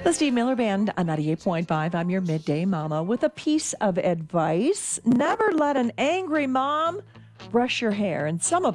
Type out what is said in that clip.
The Steve Miller Band on 98.5. I'm your midday mama with a piece of advice. Never let an angry mom brush your hair. And some of